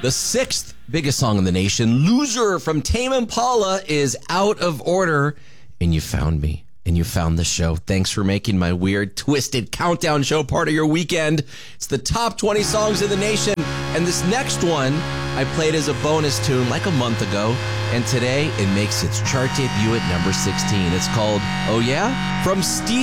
The sixth biggest song in the nation, Loser from Tame Impala, is out of order. And you found me. And you found the show. Thanks for making my weird, twisted countdown show part of your weekend. It's the top 20 songs in the nation. And this next one, I played as a bonus tune like a month ago. And today, it makes its chart debut at number 16. It's called Oh Yeah? From Steve